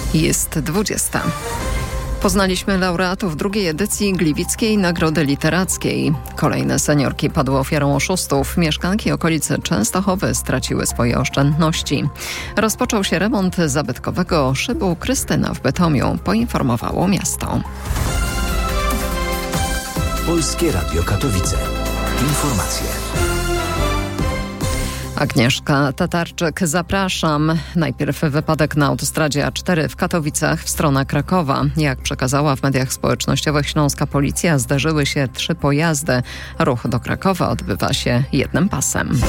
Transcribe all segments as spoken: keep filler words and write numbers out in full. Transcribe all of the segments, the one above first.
Jest dwudziesta. Poznaliśmy laureatów drugiej edycji Gliwickiej Nagrody Literackiej. Kolejne seniorki padły ofiarą oszustów. Mieszkanki okolicy Częstochowy straciły swoje oszczędności. Rozpoczął się remont zabytkowego szybu Krystyna w Bytomiu, poinformowało miasto. Polskie Radio Katowice. Informacje. Agnieszka Tatarczyk, zapraszam. Najpierw wypadek na autostradzie A cztery w Katowicach w stronę Krakowa. Jak przekazała w mediach społecznościowych śląska policja, zderzyły się trzy pojazdy. Ruch do Krakowa odbywa się jednym pasem.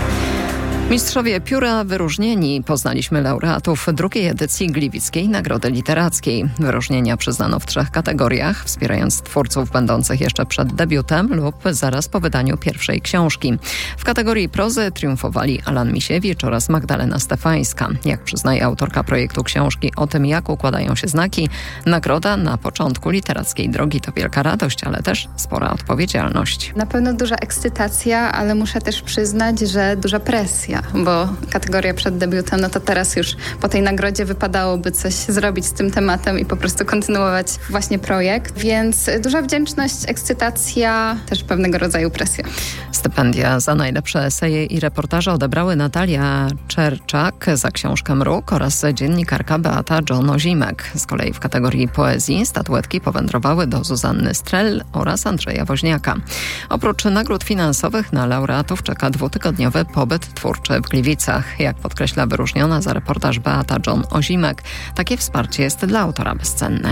Mistrzowie pióra wyróżnieni. Poznaliśmy laureatów drugiej edycji Gliwickiej Nagrody Literackiej. Wyróżnienia przyznano w trzech kategoriach, wspierając twórców będących jeszcze przed debiutem lub zaraz po wydaniu pierwszej książki. W kategorii prozy triumfowali Alan Misiewicz oraz Magdalena Stefańska. Jak przyznaje autorka projektu książki o tym, jak układają się znaki, nagroda na początku literackiej drogi to wielka radość, ale też spora odpowiedzialność. Na pewno duża ekscytacja, ale muszę też przyznać, że duża presja. Bo kategoria przed debiutem, no to teraz już po tej nagrodzie wypadałoby coś zrobić z tym tematem i po prostu kontynuować właśnie projekt. Więc duża wdzięczność, ekscytacja, też pewnego rodzaju presja. Stypendia za najlepsze eseje i reportaże odebrały Natalia Czerczak za książkę Mruk oraz dziennikarka Beata John-Ozimek. Z kolei w kategorii poezji statuetki powędrowały do Zuzanny Strell oraz Andrzeja Woźniaka. Oprócz nagród finansowych na laureatów czeka dwutygodniowy pobyt twórczy w Gliwicach. Jak podkreśla wyróżniona za reportaż Beata John-Ozimek, takie wsparcie jest dla autora bezcenne.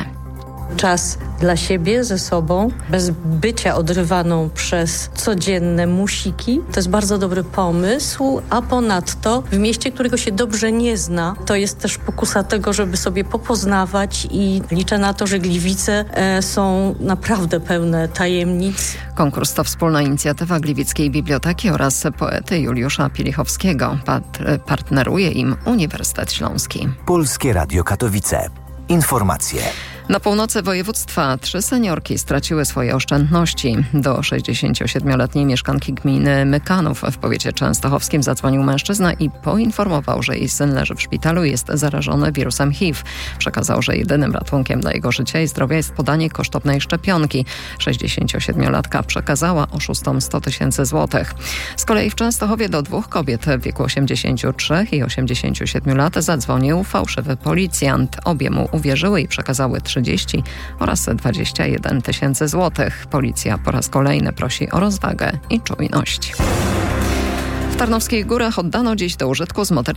Czas dla siebie, ze sobą, bez bycia odrywaną przez codzienne musiki. To jest bardzo dobry pomysł, a ponadto w mieście, którego się dobrze nie zna, to jest też pokusa tego, żeby sobie popoznawać i liczę na to, że Gliwice e, są naprawdę pełne tajemnic. Konkurs to wspólna inicjatywa Gliwickiej Biblioteki oraz poety Juliusza Pilichowskiego. Pat- partneruje im Uniwersytet Śląski. Polskie Radio Katowice. Informacje. Na północy województwa trzy seniorki straciły swoje oszczędności. Do sześćdziesięciosiedmioletniej mieszkanki gminy Mykanów w powiecie częstochowskim zadzwonił mężczyzna i poinformował, że jej syn leży w szpitalu i jest zarażony wirusem H I V. Przekazał, że jedynym ratunkiem dla jego życia i zdrowia jest podanie kosztownej szczepionki. sześćdziesięciosiedmiolatka przekazała oszustom sto tysięcy złotych. Z kolei w Częstochowie do dwóch kobiet w wieku osiemdziesięciu trzech i osiemdziesięciu siedmiu lat zadzwonił fałszywy policjant. Obie mu uwierzyły i przekazały trzydzieści oraz dwadzieścia jeden tysięcy złotych. Policja po raz kolejny prosi o rozwagę i czujność. W Tarnowskich Górach oddano dziś do użytku zmodernizowaną